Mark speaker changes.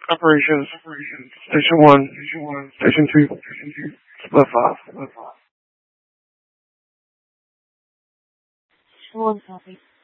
Speaker 1: Operations. Station 1. Station 2. Split 5.
Speaker 2: One copy.